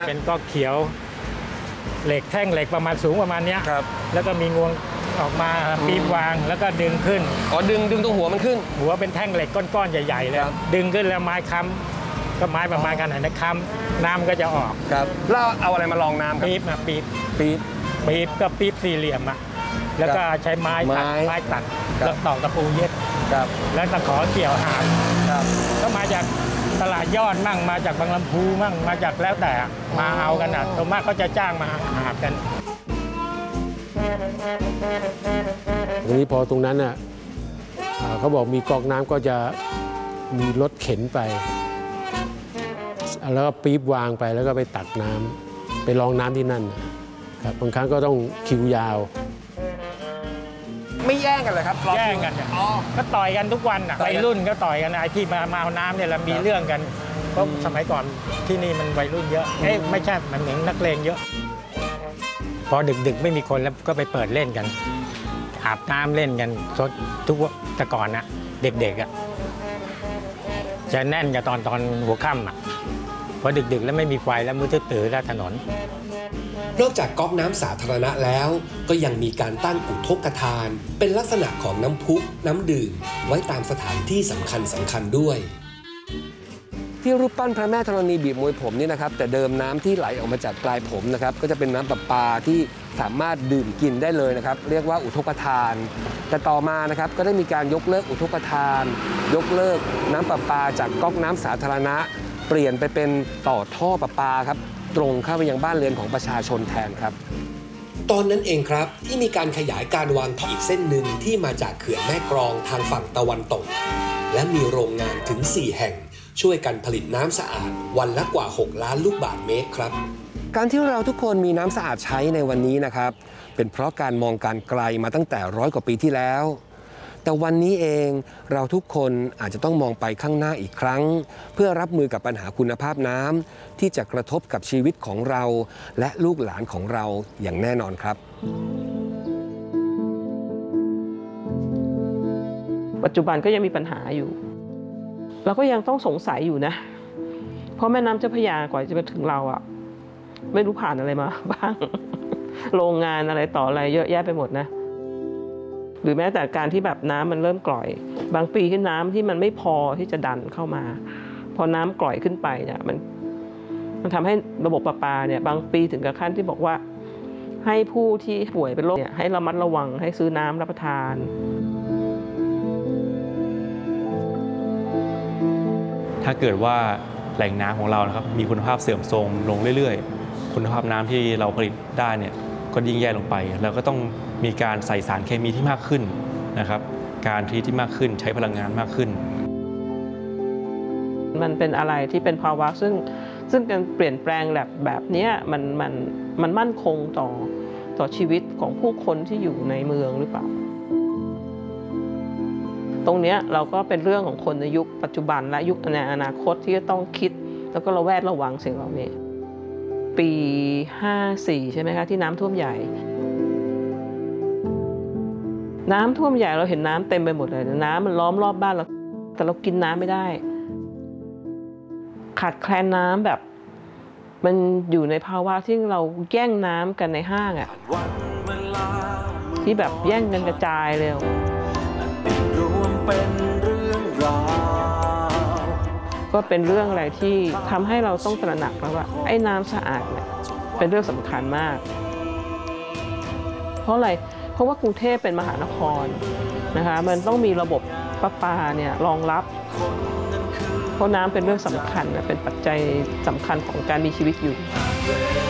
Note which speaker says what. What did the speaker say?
Speaker 1: เป็นก๊อกเขียวเหล็กแท่งเหล็กประมาณสูงประมาณนี้
Speaker 2: ครับ
Speaker 1: แล้วก็มีงวงออกมาปีบวางแล้วก็ดึงขึ้น
Speaker 2: ดึงตรงหัวมันขึ้น
Speaker 1: หัวเป็นแท่งเหล็กก้อนๆใหญ่ๆเลยดึงขึ้นแล้วไม้ค้ำก็ไม้ประมาณขนาดนั้นค้ำน้ำก็จะออก
Speaker 2: ครับแล้วเอาอะไรมาลองน้ำครับ
Speaker 1: ปี๊บก็ปี๊บสี่เหลี่ยมอ่ะแล้วก็ใช้ไม้ตัดแล้วตอกตะปูเย็บแล้วตะขอเกี่ยวหางก็มาจากตลาดยอดมั่งมาจากบางลำพูมั่งมาจากแล้วแต่มาเอากันอ่ะส่วนมากเขาจะจ้างมาหากัน
Speaker 3: ทีนี้พอตรงนั้นน่ะเขาบอกมีก๊อกน้ำก็จะมีรถเข็นไปแล้วก็ปี๊บวางไปแล้วก็ไปตักน้ำไปรองน้ำที่นั่นครับบางครั้งก็ต้องคิวยาว
Speaker 2: ไม่แย่งกันเลยครับ
Speaker 1: แย่งกันก็ต่อยกันทุกวันอ่ะวัยรุ่นก็ต่อยกันไอ้ที่มาเอาน้ำเนี่ยเรามีเรื่องกันเพราะสมัยก่อนที่นี่มันวัยรุ่นเยอะไม่ใช่มันเหมือนนักเลงเยอะพอดึกๆไม่มีคนแล้วก็ไปเปิดเล่นกันอาบน้ำเล่นกันทุกแต่ก่อนนะเด็กๆอ่ะจะแน่นกับตอนหัวค่ำอ่ะพอดึกๆแล้วไม่มีไฟแล้วมืดตื้อแล้วถนน
Speaker 4: นอกจากก๊อกน้ำสาธารณะแล้วก็ยังมีการตั้งอุทกทานเป็นลักษณะของน้ำพุน้ำดื่มไว้ตามสถานที่สำคัญด้วย
Speaker 2: ที่รูปปั้นพระแม่ธรณีบีบมวยผมนี่นะครับแต่เดิมน้ำที่ไหลออกมาจากปลายผมนะครับก็จะเป็นน้ำประปาที่สามารถดื่มกินได้เลยนะครับเรียกว่าอุทกทานแต่ต่อมานะครับก็ได้มีการยกเลิกอุทกทานยกเลิกน้ำประปาจากก๊อกน้ำสาธารณะเปลี่ยนไปเป็นต่อท่อประปาครับตรงเข้าไปยังบ้านเรือนของประชาชนแทนครับ
Speaker 4: ตอนนั้นเองครับที่มีการขยายการวางท่ออีกเส้นหนึ่งที่มาจากเขื่อนแม่กลองทางฝั่งตะวันตกและมีโรงงานถึง4แห่งช่วยกันผลิตน้ำสะอาดวันละกว่า6 ล้านลูกบาศก์เมตรครับ
Speaker 2: การที่เราทุกคนมีน้ำสะอาดใช้ในวันนี้นะครับเป็นเพราะการมองการไกลมาตั้งแต่100 กว่าปีที่แล้วแต่วันนี้เองเราทุกคนอาจจะต้องมองไปข้างหน้าอีกครั้งเพื่อรับมือกับปัญหาคุณภาพน้ำที่จะกระทบกับชีวิตของเราและลูกหลานของเราอย่างแน่นอนครับ
Speaker 5: ปัจจุบันก็ยังมีปัญหาอยู่เราก็ยังต้องสงสัยอยู่นะเพราะแม่น้ำเจ้าพระยากว่าจะมาถึงเราอ่ะไม่รู้ผ่านอะไรมาบ้างโรงงานอะไรต่ออะไรเยอะแยะไปหมดนะหรือแม้แต่การที่แบบน้ำมันเริ่มกร่อยบางปีที่น้ำที่มันไม่พอที่จะดันเข้ามาพอน้ำกร่อยขึ้นไปเนี่ยมันทำให้ระบบประปาเนี่ยบางปีถึงกับขั้นที่บอกว่าให้ผู้ที่ป่วยเป็นโรคเนี่ยให้ระมัดระวังให้ซื้อน้ำรับประทาน
Speaker 6: ถ้าเกิดว่าแหล่งน้ำของเรานะครับมีคุณภาพเสื่อมโทรมลงเรื่อยๆคุณภาพน้ำที่เราผลิตได้เนี่ยก็ยิ่งแย่ลงไปแล้วก็ต้องมีการใส่สารเคมีที่มากขึ้นนะครับการทรีตที่มากขึ้นใช้พลังงานมากขึ้น
Speaker 5: มันเป็นอะไรที่เป็นภาวะซึ่งการเปลี่ยนแปลงแบบนี้มันมั่นคงต่อชีวิตของผู้คนที่อยู่ในเมืองหรือเปล่าตรงนี้เราก็เป็นเรื่องของคนในยุคปัจจุบันและยุคในอนาคตที่จะต้องคิดแล้วก็ระแวดระวังสิ่งเหล่านี้ปี54ใช่ไหมคะที่น้ำท่วมใหญ่น้ำท่วมใหญ่เราเห็นน้ำเต็มไปหมดเลยน้ำมันล้อมรอบบ้านเราแต่เรากินน้ำไม่ได้ขาดแคลนน้ำแบบมันอยู่ในภาวะที่เราแย่งน้ำกันในห้างอ่ะที่แบบแย่งกันกระจายเลยก็เป็นเรื่องอะไรที่ทำให้เราต้องตระหนักแล้วว่าไอ้น้ำสะอาดเนี่ยเป็นเรื่องสำคัญมากเพราะอะไรเพราะว่ากรุงเทพเป็นมหานครนะคะมันต้องมีระบบประปาเนี่ยรองรับเพราะน้ำเป็นเรื่องสำคัญเป็นปัจจัยสำคัญของการมีชีวิตอยู่